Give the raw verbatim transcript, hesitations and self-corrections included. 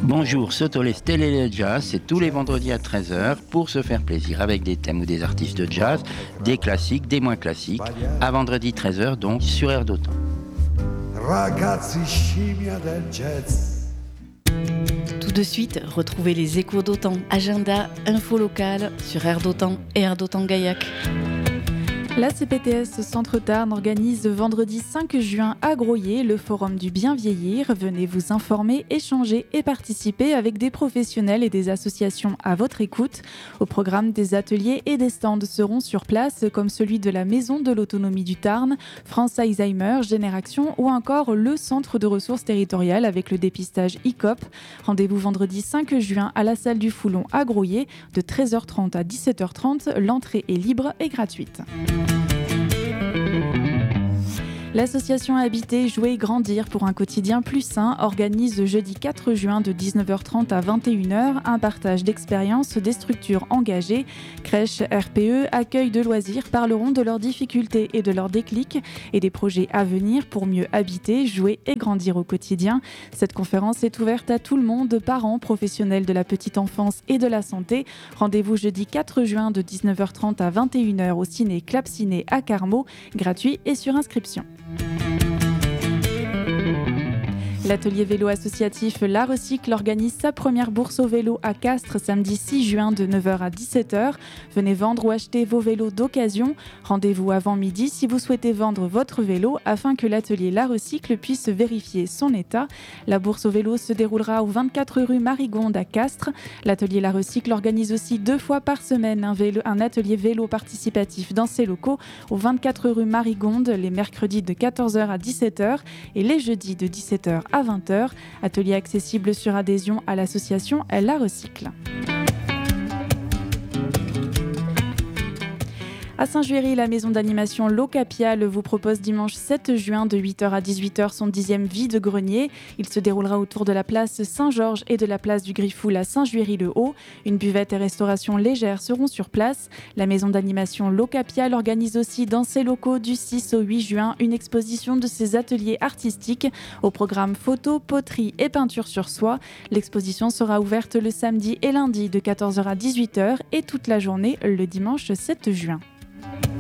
Bonjour, Sotolé Télé Jazz, c'est tous les vendredis à treize heures pour se faire plaisir avec des thèmes ou des artistes de jazz, des classiques, des moins classiques, à vendredi treize heures donc sur Air d'Automne. Ragazzi scimmia del jazz. Tout de suite, retrouvez les échos d'Autan, agenda, info locale sur Air d'Autan et Air d'Autan Gaillac. La C P T S Centre Tarn organise vendredi cinq juin à Groyer le forum du bien vieillir. Venez vous informer, échanger et participer avec des professionnels et des associations à votre écoute. Au programme, des ateliers et des stands seront sur place comme celui de la Maison de l'Autonomie du Tarn, France Alzheimer, Génération ou encore le Centre de ressources territoriales avec le dépistage I C O P. Rendez-vous vendredi cinq juin à la salle du Foulon à Groyer de treize heures trente à dix-sept heures trente. L'entrée est libre et gratuite. L'association Habiter, Jouer, Grandir pour un quotidien plus sain organise jeudi quatre juin de dix-neuf heures trente à vingt et une heures un partage d'expériences des structures engagées. Crèches, R P E, accueil de loisirs parleront de leurs difficultés et de leurs déclics et des projets à venir pour mieux habiter, jouer et grandir au quotidien. Cette conférence est ouverte à tout le monde, parents, professionnels de la petite enfance et de la santé. Rendez-vous jeudi quatre juin de dix-neuf heures trente à vingt et une heures au ciné Clap Ciné à Carmaux, gratuit et sur inscription. L'atelier vélo associatif La Recycle organise sa première bourse au vélo à Castres samedi six juin de neuf heures à dix-sept heures. Venez vendre ou acheter vos vélos d'occasion. Rendez-vous avant midi si vous souhaitez vendre votre vélo afin que l'atelier La Recycle puisse vérifier son état. La bourse au vélo se déroulera au vingt-quatre rue Marigonde à Castres. L'atelier La Recycle organise aussi deux fois par semaine un, vélo, un atelier vélo participatif dans ses locaux au vingt-quatre rue Marigonde les mercredis de quatorze heures à dix-sept heures et les jeudis de dix-sept heures à vingt heures. Atelier accessible sur adhésion à l'association La Recycle. À Saint-Juéry, la maison d'animation L'Ocapial vous propose dimanche sept juin de huit heures à dix-huit heures son dixième vide-grenier. Il se déroulera autour de la place Saint-Georges et de la place du Griffoul à Saint-Juéry-le-Haut. Une buvette et restauration légère seront sur place. La maison d'animation L'Ocapial organise aussi dans ses locaux du six au huit juin une exposition de ses ateliers artistiques au programme photo, poterie et peinture sur soie. L'exposition sera ouverte le samedi et lundi de quatorze heures à dix-huit heures et toute la journée le dimanche sept juin.